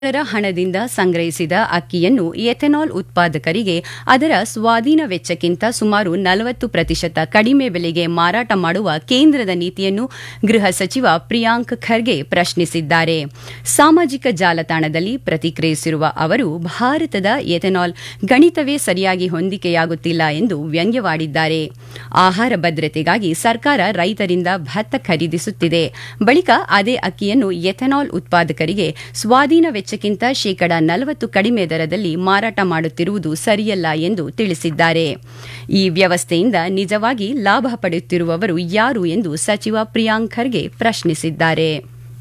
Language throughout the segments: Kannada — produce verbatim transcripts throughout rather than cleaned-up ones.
ರ ಹಣದಿಂದ ಸಂಗ್ರಹಿಸಿದ ಅಕ್ಕಿಯನ್ನು ಎಥೆನಾಲ್ ಉತ್ಪಾದಕರಿಗೆ ಅದರ ಸ್ವಾಧೀನ ವೆಚ್ಚಕ್ಕಿಂತ ಸುಮಾರು ನಲವತ್ತು ಪ್ರತಿಶತ ಕಡಿಮೆ ಬೆಲೆಗೆ ಮಾರಾಟ ಮಾಡುವ ಕೇಂದ್ರದ ನೀತಿಯನ್ನು ಗೃಹ ಸಚಿವ ಪ್ರಿಯಾಂಕ್ ಖರ್ಗೆ ಪ್ರಶ್ನಿಸಿದ್ದಾರೆ. ಸಾಮಾಜಿಕ ಜಾಲತಾಣದಲ್ಲಿ ಪ್ರತಿಕ್ರಿಯಿಸಿರುವ ಅವರು ಭಾರತದ ಎಥೆನಾಲ್ ಗಣಿತವೇ ಸರಿಯಾಗಿ ಹೊಂದಿಕೆಯಾಗುತ್ತಿಲ್ಲ ಎಂದು ವ್ಯಂಗ್ಯವಾಡಿದ್ದಾರೆ. ಆಹಾರ ಭದ್ರತೆಗಾಗಿ ಸರ್ಕಾರ ರೈತರಿಂದ ಭತ್ತ ಖರೀದಿಸುತ್ತಿದೆ. ಬಳಿಕ ಅದೇ ಅಕ್ಕಿಯನ್ನು ಎಥೆನಾಲ್ ಉತ್ಪಾದಕರಿಗೆ ಸ್ವಾಧೀನ ವೆಚ್ಚ ಕ್ಕಿಂತ ಶೇಕಡಾ ನಲವತ್ತು ಕಡಿಮೆ ದರದಲ್ಲಿ ಮಾರಾಟ ಮಾಡುತ್ತಿರುವುದು ಸರಿಯಲ್ಲ ಎಂದು ತಿಳಿಸಿದ್ದಾರೆ. ಈ ವ್ಯವಸ್ಥೆಯಿಂದ ನಿಜವಾಗಿ ಲಾಭ ಪಡೆಯುತ್ತಿರುವವರು ಯಾರು ಎಂದು ಸಚಿವ ಪ್ರಿಯಾಂಕ್ ಖರ್ಗೆ ಪ್ರಶ್ನಿಸಿದ್ದಾರೆ.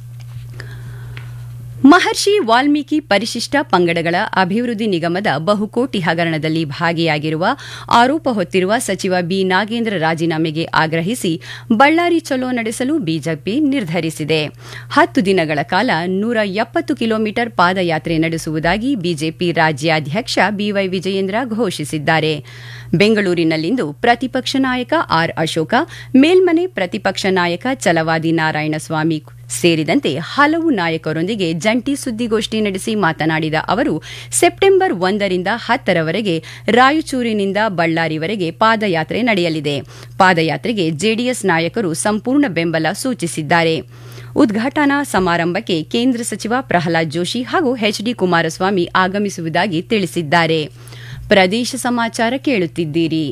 ಮಹರ್ಷಿ ವಾಲ್ಮೀಕಿ ಪರಿಶಿಷ್ಟ ಪಂಗಡಗಳ ಅಭಿವೃದ್ಧಿ ನಿಗಮದ ಬಹುಕೋಟಿ ಹಗರಣದಲ್ಲಿ ಭಾಗಿಯಾಗಿರುವ ಆರೋಪ ಹೊತ್ತಿರುವ ಸಚಿವ ಬಿ ನಾಗೇಂದ್ರ ರಾಜೀನಾಮೆಗೆ ಆಗ್ರಹಿಸಿ ಬಳ್ಳಾರಿ ಚಲೋ ನಡೆಸಲು ಬಿಜೆಪಿ ನಿರ್ಧರಿಸಿದೆ. ಹತ್ತು ದಿನಗಳ ಕಾಲ ನೂರ ಎಪ್ಪತ್ತು ಕಿಲೋಮೀಟರ್ ಪಾದಯಾತ್ರೆ ನಡೆಸುವುದಾಗಿ ಬಿಜೆಪಿ ರಾಜ್ಯಾಧ್ಯಕ್ಷ ಬಿವೈ ವಿಜಯೇಂದ್ರ ಘೋಷಿಸಿದ್ದಾರೆ. ಬೆಂಗಳೂರಿನಲ್ಲಿಂದು ಪ್ರತಿಪಕ್ಷ ನಾಯಕ ಆರ್ ಅಶೋಕ, ಮೇಲ್ಮನೆ ಪ್ರತಿಪಕ್ಷ ನಾಯಕ ಛಲವಾದಿ ನಾರಾಯಣಸ್ವಾಮಿ ಸೇರಿದಂತೆ ಹಲವು ನಾಯಕರೊಂದಿಗೆ ಜಂಟಿ ಸುದ್ದಿಗೋಷ್ಠಿ ನಡೆಸಿ ಮಾತನಾಡಿದ ಅವರು, ಸೆಪ್ಟೆಂಬರ್ ಒಂದರಿಂದ ಹತ್ತರವರೆಗೆ ರಾಯಚೂರಿನಿಂದ ಬಳ್ಳಾರಿವರೆಗೆ ಪಾದಯಾತ್ರೆ ನಡೆಯಲಿದೆ. ಪಾದಯಾತ್ರೆಗೆ ಜೆಡಿಎಸ್ ನಾಯಕರು ಸಂಪೂರ್ಣ ಬೆಂಬಲ ಸೂಚಿಸಿದ್ದಾರೆ. ಉದ್ಘಾಟನಾ ಸಮಾರಂಭಕ್ಕೆ ಕೇಂದ್ರ ಸಚಿವ ಪ್ರಹ್ಲಾದ್ ಜೋಶಿ ಹಾಗೂ ಎಚ್ ಡಿ ಕುಮಾರಸ್ವಾಮಿ ಆಗಮಿಸುವುದಾಗಿ ತಿಳಿಸಿದ್ದಾರೆ. ಪ್ರದೇಶ ಸಮಾಚಾರ ಕೇಳುತ್ತಿದ್ದೀರಿ.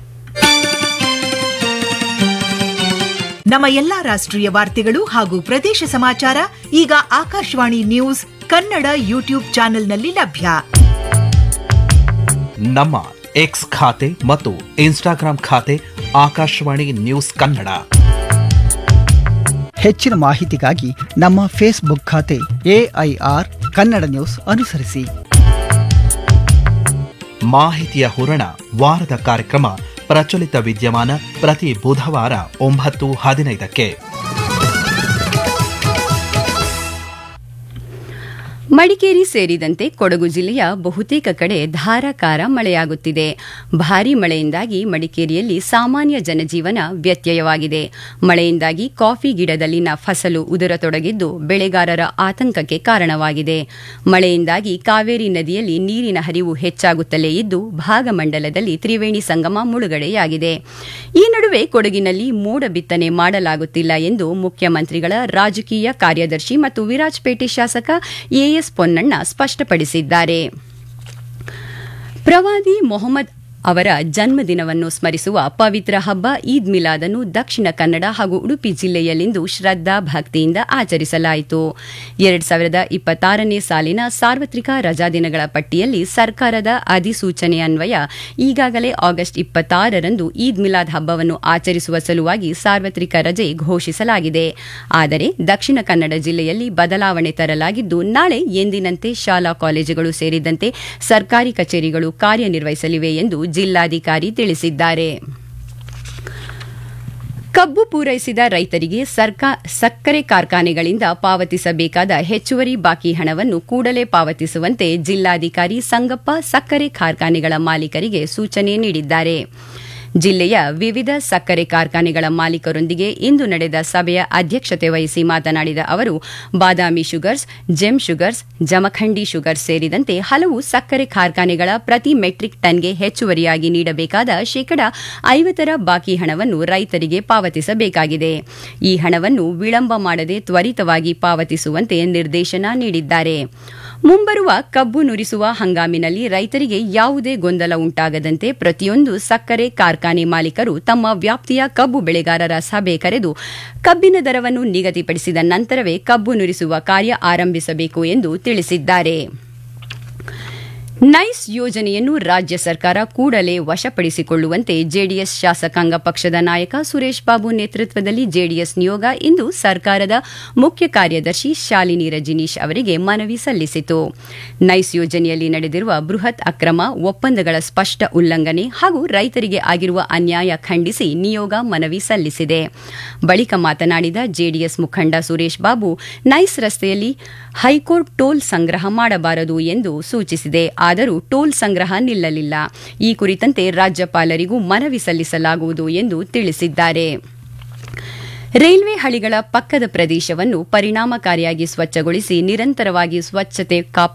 ನಮ್ಮ ಎಲ್ಲಾ ರಾಷ್ಟ್ರೀಯ ವಾರ್ತೆಗಳು ಹಾಗೂ ಪ್ರದೇಶ ಸಮಾಚಾರ ಈಗ ಆಕಾಶವಾಣಿ ನ್ಯೂಸ್ ಕನ್ನಡ ಯೂಟ್ಯೂಬ್ ಚಾನೆಲ್ನಲ್ಲಿ ಲಭ್ಯ. ನಮ್ಮ ಎಕ್ಸ್ ಖಾತೆ ಮತ್ತು ಇನ್ಸ್ಟಾಗ್ರಾಂ ಖಾತೆ ಆಕಾಶವಾಣಿ ನ್ಯೂಸ್ ಕನ್ನಡ. ಹೆಚ್ಚಿನ ಮಾಹಿತಿಗಾಗಿ ನಮ್ಮ ಫೇಸ್ಬುಕ್ ಖಾತೆ ಎಐಆರ್ ಕನ್ನಡ ನ್ಯೂಸ್ ಅನುಸರಿಸಿ. ಮಾಹಿತಿಯ ಹೂರಣ ವಾರದ ಕಾರ್ಯಕ್ರಮ ಪ್ರಚಲಿತ ವಿದ್ಯಮಾನ ಪ್ರತಿ ಬುಧವಾರ ಒಂಬತ್ತು ಹದಿನೈದಕ್ಕೆ. ಮಡಿಕೇರಿ ಸೇರಿದಂತೆ ಕೊಡಗು ಜಿಲ್ಲೆಯ ಬಹುತೇಕ ಕಡೆ ಧಾರಾಕಾರ ಮಳೆಯಾಗುತ್ತಿದೆ. ಭಾರೀ ಮಳೆಯಿಂದಾಗಿ ಮಡಿಕೇರಿಯಲ್ಲಿ ಸಾಮಾನ್ಯ ಜನಜೀವನ ವ್ಯತ್ಯಯವಾಗಿದೆ. ಮಳೆಯಿಂದಾಗಿ ಕಾಫಿ ಗಿಡದಲ್ಲಿನ ಫಸಲು ಉದುರತೊಡಗಿದ್ದು ಬೆಳೆಗಾರರ ಆತಂಕಕ್ಕೆ ಕಾರಣವಾಗಿದೆ. ಮಳೆಯಿಂದಾಗಿ ಕಾವೇರಿ ನದಿಯಲ್ಲಿ ನೀರಿನ ಹರಿವು ಹೆಚ್ಚಾಗುತ್ತಲೇ ಇದ್ದು ಭಾಗಮಂಡಲದಲ್ಲಿ ತ್ರಿವೇಣಿ ಸಂಗಮ ಮುಳುಗಡೆಯಾಗಿದೆ. ಈ ನಡುವೆ ಕೊಡಗಿನಲ್ಲಿ ಮೋಡ ಬಿತ್ತನೆ ಮಾಡಲಾಗುತ್ತಿಲ್ಲ ಎಂದು ಮುಖ್ಯಮಂತ್ರಿಗಳ ರಾಜಕೀಯ ಕಾರ್ಯದರ್ಶಿ ಮತ್ತು ವಿರಾಜಪೇಟೆ ಶಾಸಕ ಎಎಸ್ ಪೊನ್ನಣ್ಣ ಸ್ಪಷ್ಟಪಡಿಸಿದ್ದಾರೆ. ಪ್ರವಾದಿ ಮೊಹಮ್ಮದ್ ಅವರ ಜನ್ಮದಿನವನ್ನು ಸ್ಮರಿಸುವ ಪವಿತ್ರ ಹಬ್ಬ ಈದ್ ಮಿಲಾದ್ ಅನ್ನು ದಕ್ಷಿಣ ಕನ್ನಡ ಹಾಗೂ ಉಡುಪಿ ಜಿಲ್ಲೆಯಲ್ಲಿಂದು ಶ್ರದ್ದಾ ಭಕ್ತಿಯಿಂದ ಆಚರಿಸಲಾಯಿತು. ಎರಡ್ ಸಾವಿರದ ಇಪ್ಪತ್ತಾರನೇ ಸಾಲಿನ ಸಾರ್ವತ್ರಿಕ ರಜಾದಿನಗಳ ಪಟ್ಟಿಯಲ್ಲಿ ಸರ್ಕಾರದ ಅಧಿಸೂಚನೆ ಅನ್ವಯ ಈಗಾಗಲೇ ಆಗಸ್ಟ್ ಇಪ್ಪತ್ತಾರರಂದು ಈದ್ ಮಿಲಾದ್ ಹಬ್ಬವನ್ನು ಆಚರಿಸುವ ಸಲುವಾಗಿ ಸಾರ್ವತ್ರಿಕ ರಜೆ ಘೋಷಿಸಲಾಗಿದೆ. ಆದರೆ ದಕ್ಷಿಣ ಕನ್ನಡ ಜಿಲ್ಲೆಯಲ್ಲಿ ಬದಲಾವಣೆ ತರಲಾಗಿದ್ದು ನಾಳೆ ಎಂದಿನಂತೆ ಶಾಲಾ ಕಾಲೇಜುಗಳು ಸೇರಿದಂತೆ ಸರ್ಕಾರಿ ಕಚೇರಿಗಳು ಕಾರ್ಯನಿರ್ವಹಿಸಲಿವೆ ಎಂದು ಜಿಲ್ಲಾಧಿಕಾರಿ ತಿಳಿಸಿದ್ದಾರೆ. ಕಬ್ಬು ಪೂರೈಸಿದ ರೈತರಿಗೆ ಸಕ್ಕರೆ ಕಾರ್ಖಾನೆಗಳಿಂದ ಪಾವತಿಸಬೇಕಾದ ಹೆಚ್ಚುವರಿ ಬಾಕಿ ಹಣವನ್ನು ಕೂಡಲೇ ಪಾವತಿಸುವಂತೆ ಜಿಲ್ಲಾಧಿಕಾರಿ ಸಂಗಪ್ಪ ಸಕ್ಕರೆ ಕಾರ್ಖಾನೆಗಳ ಮಾಲೀಕರಿಗೆ ಸೂಚನೆ ನೀಡಿದ್ದಾರೆ. ಜಿಲ್ಲೆಯ ವಿವಿಧ ಸಕ್ಕರೆ ಕಾರ್ಖಾನೆಗಳ ಮಾಲೀಕರೊಂದಿಗೆ ಇಂದು ನಡೆದ ಸಭೆಯ ಅಧ್ಯಕ್ಷತೆ ವಹಿಸಿ ಮಾತನಾಡಿದ ಅವರು, ಬಾದಾಮಿ sugars, GeM sugars, Jamkhandi sugars ಸೇರಿದಂತೆ ಹಲವು ಸಕ್ಕರೆ ಕಾರ್ಖಾನೆಗಳ ಪ್ರತಿ ಮೆಟ್ರಿಕ್ ಟನ್ಗೆ ಹೆಚ್ಚುವರಿಯಾಗಿ ನೀಡಬೇಕಾದ ಶೇಕಡಾ ಐವತ್ತರ ಬಾಕಿ ಹಣವನ್ನು ರೈತರಿಗೆ ಪಾವತಿಸಬೇಕಾಗಿದೆ. ಈ ಹಣವನ್ನು ವಿಳಂಬ ಮಾಡದೆ ತ್ವರಿತವಾಗಿ ಪಾವತಿಸುವಂತೆ ನಿರ್ದೇಶನ ನೀಡಿದ್ದಾರೆ. ಮುಂಬರುವ ಕಬ್ಬು ನುರಿಸುವ ಹಂಗಾಮಿನಲ್ಲಿ ರೈತರಿಗೆ ಯಾವುದೇ ಗೊಂದಲ ಉಂಟಾಗದಂತೆ ಪ್ರತಿಯೊಂದು ಸಕ್ಕರೆ ಕಾರ್ಖಾನೆ ಮಾಲೀಕರು ತಮ್ಮ ವ್ಯಾಪ್ತಿಯ ಕಬ್ಬು ಬೆಳೆಗಾರರ ಸಭೆ ಕರೆದು ಕಬ್ಬಿನ ದರವನ್ನು ನಿಗದಿಪಡಿಸಿದ ನಂತರವೇ ಕಬ್ಬು ನುರಿಸುವ ಕಾರ್ಯ ಆರಂಭಿಸಬೇಕು ಎಂದು ತಿಳಿಸಿದ್ದಾರೆ. ನೈಸ್ ಯೋಜನೆಯನ್ನು ರಾಜ್ಯ ಸರ್ಕಾರ ಕೂಡಲೇ ವಶಪಡಿಸಿಕೊಳ್ಳುವಂತೆ ಜೆಡಿಎಸ್ ಶಾಸಕಾಂಗ ಪಕ್ಷದ ನಾಯಕ ಸುರೇಶ್ ಬಾಬು ನೇತೃತ್ವದಲ್ಲಿ ಜೆಡಿಎಸ್ ನಿಯೋಗ ಇಂದು ಸರ್ಕಾರದ ಮುಖ್ಯ ಕಾರ್ಯದರ್ಶಿ ಶಾಲಿನಿ ರಜನೀಶ್ ಅವರಿಗೆ ಮನವಿ ಸಲ್ಲಿಸಿತು. ನೈಸ್ ಯೋಜನೆಯಲ್ಲಿ ನಡೆದಿರುವ ಬೃಹತ್ ಅಕ್ರಮ, ಒಪ್ಪಂದಗಳ ಸ್ಪಷ್ಟ ಉಲ್ಲಂಘನೆ ಹಾಗೂ ರೈತರಿಗೆ ಆಗಿರುವ ಅನ್ಯಾಯ ಖಂಡಿಸಿ ನಿಯೋಗ ಮನವಿ ಸಲ್ಲಿಸಿದೆ. ಬಳಿಕ ಮಾತನಾಡಿದ ಜೆಡಿಎಸ್ ಮುಖಂಡ ಸುರೇಶ್ ಬಾಬು, ನೈಸ್ ರಸ್ತೆಯಲ್ಲಿ ಹೈಕೋರ್ಟ್ ಟೋಲ್ ಸಂಗ್ರಹ ಮಾಡಬಾರದು ಎಂದು ಸೂಚಿಸಿದೆ. ಆದರೂ ಟೋಲ್ ಸಂಗ್ರಹ ನಿಲ್ಲಲಿಲ್ಲ. ಈ ಕುರಿತಂತೆ ರಾಜ್ಯಪಾಲರಿಗೂ ಮನವಿ ಸಲ್ಲಿಸಲಾಗುವುದು ಎಂದು ತಿಳಿಸಿದ್ದಾರೆ. ರೈಲ್ವೆ ಹಳಿಗಳ ಪಕ್ಕದ ಪ್ರದೇಶವನ್ನು ಪರಿಣಾಮಕಾರಿಯಾಗಿ ಸ್ವಚ್ಛಗೊಳಿಸಿ ನಿರಂತರವಾಗಿ ಸ್ವಚ್ಛತೆ ಕಾಪಾಡಿಕೊಳ್ಳಬೇಕು.